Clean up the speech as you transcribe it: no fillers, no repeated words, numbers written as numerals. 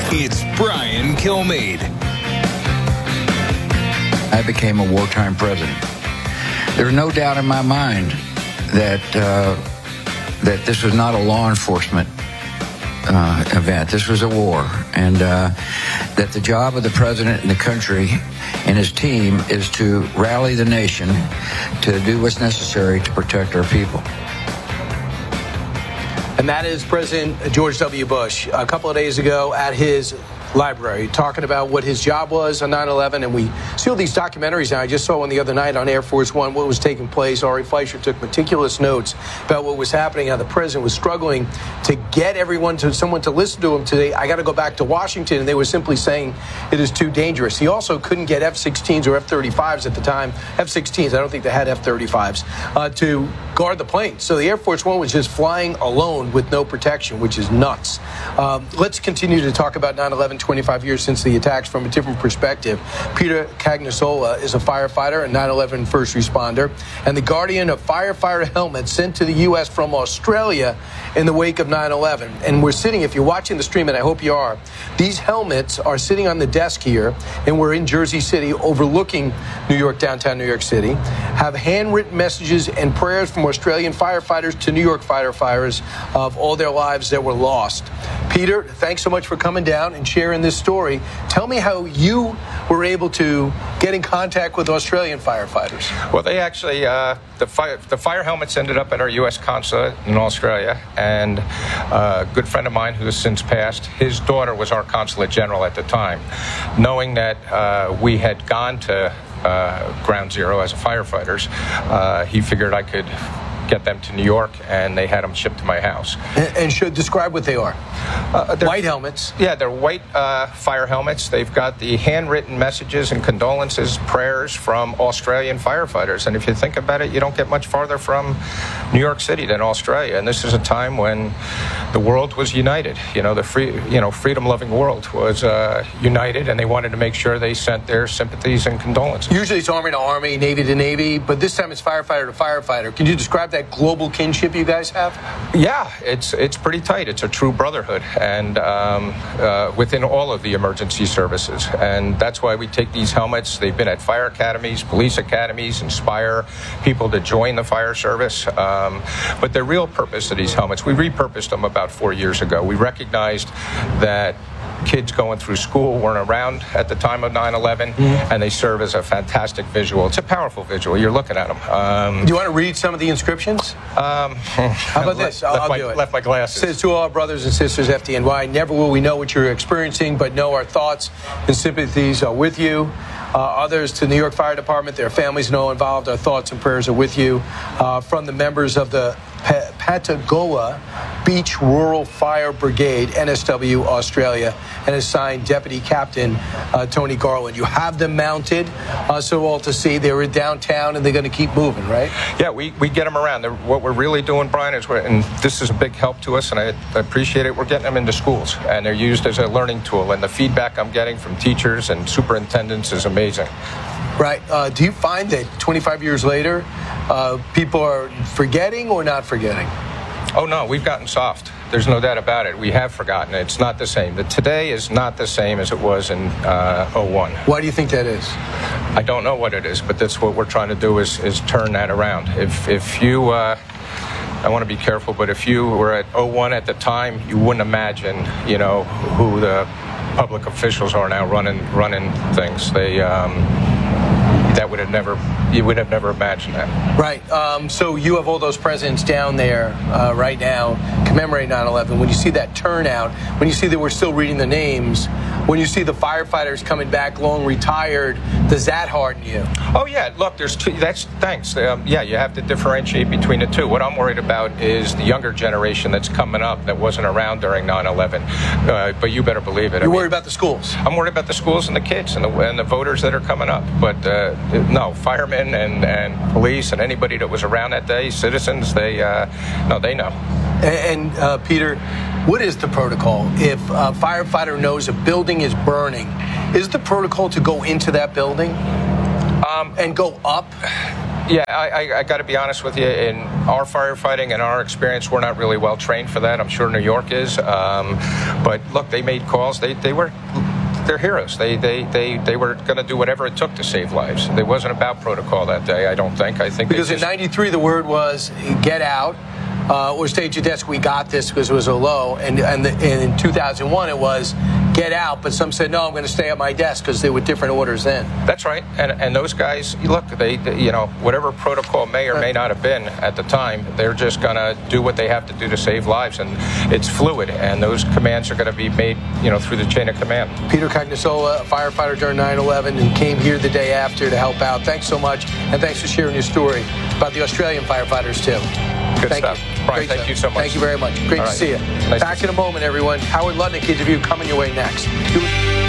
It's Brian Kilmeade. I became a wartime president. There's no doubt in my mind that that this was not a law enforcement event. This was a war, and that the job of the president and the country and his team is to rally the nation to do what's necessary to protect our people. And that is President George W. Bush a couple of days ago at his library, talking about what his job was on 9/11. And we see all these documentaries now. I just saw one the other night on Air Force One, what was taking place. Ari Fleischer took meticulous notes about what was happening, how the president was struggling to get someone to listen to him today. I got to go back to Washington, and they were simply saying it is too dangerous. He also couldn't get F-16s or F-35s at the time. F-16s, I don't think they had F-35s, to guard the plane. So the Air Force One was just flying alone with no protection, which is nuts. Let's continue to talk about 9/11. 25 years since the attacks from a different perspective. Peter Cagnasola is a firefighter and 9/11 first responder and the guardian of firefighter helmets sent to the U.S. from Australia in the wake of 9/11. And we're sitting, if you're watching the stream, and I hope you are, these helmets are sitting on the desk here, and we're in Jersey City overlooking downtown New York City, have handwritten messages and prayers from Australian firefighters to New York firefighters of all their lives that were lost. Peter, thanks so much for coming down and sharing this story. Tell me how you were able to get in contact with Australian firefighters. Well, they actually, the fire helmets ended up at our U.S. consulate in Australia, and a good friend of mine who has since passed, his daughter was our consulate general at the time. Knowing that we had gone to Ground Zero as firefighters, he figured I could get them to New York, and they had them shipped to my house. And should describe what they are. White helmets. Yeah, they're white fire helmets. They've got the handwritten messages and condolences, prayers from Australian firefighters. And if you think about it, you don't get much farther from New York City than Australia. And this is a time when the world was united. The freedom-loving world was united, and they wanted to make sure they sent their sympathies and condolences. Usually it's Army to Army, Navy to Navy, but this time it's firefighter to firefighter. Can you describe that global kinship you guys have? Yeah, it's pretty tight. It's a true brotherhood, and within all of the emergency services. And that's why we take these helmets. They've been at fire academies, police academies, inspire people to join the fire service. But the real purpose of these helmets, we repurposed them about 4 years ago. We recognized that kids going through school weren't around at the time of 9/11, and they serve as a fantastic visual. It's a powerful visual. You're looking at them. Do you want to read some of the inscriptions? How about this? I'll do it. Left my glasses. It says, to all our brothers and sisters, FDNY, never will we know what you're experiencing, but know our thoughts and sympathies are with you. Others to New York Fire Department, their families and all involved, our thoughts and prayers are with you. From the members of the Patagoa Beach Rural Fire Brigade, NSW, Australia, and is signed Deputy Captain Tony Garland. You have them mounted, so all to see. They're in downtown, and they're going to keep moving, right? Yeah, we get them around. What we're really doing, Brian, is and this is a big help to us, and I appreciate it, we're getting them into schools, and they're used as a learning tool, and the feedback I'm getting from teachers and superintendents is amazing. Right. Do you find that 25 years later, people are forgetting or not forgetting? Oh, no, we've gotten soft. There's no doubt about it. We have forgotten. It's not the same. Today is not the same as it was in 01. Why do you think that is? I don't know what it is, but that's what we're trying to do is turn that around. If you, I want to be careful, but if you were at 01 at the time, you wouldn't imagine, who the public officials are now running things. You would have never imagined that. Right. So you have all those presidents down there right now commemorating 9/11. When you see that turnout, when you see that we're still reading the names, when you see the firefighters coming back long retired, does that harden you? Oh, yeah. Look, there's two. Thanks. Yeah, you have to differentiate between the two. What I'm worried about is the younger generation that's coming up that wasn't around during 9/11. But you better believe it. You're worried about the schools? I'm worried about the schools and the kids and the voters that are coming up. But no, firemen and police and anybody that was around that day, citizens, they know. And Peter, what is the protocol? If a firefighter knows a building is burning, is the protocol to go into that building and go up? Yeah, I got to be honest with you. In our firefighting and our experience, we're not really well trained for that. I'm sure New York is. But look, they made calls. They're heroes. They were going to do whatever it took to save lives. It wasn't about protocol that day, I don't think. I think because in '93 the word was get out or stay at your desk. We got this because it was a low, and in 2001 it was get out. But some said no, I'm going to stay at my desk because there were different orders then. That's right. And those guys, look, they whatever protocol may or may not have been at the time, they're just going to do what they have to do to save lives, and it's fluid. And those commands are going to be made, through the chain of command. Peter Cognosola, a firefighter during 9/11, and came here the day after to help out. Thanks so much, and thanks for sharing your story about the Australian firefighters too. Good stuff. Brian, thank you so much. Thank you very much. Great to see you. Nice Back in a moment, everyone. Howard Lutnick interview coming your way next.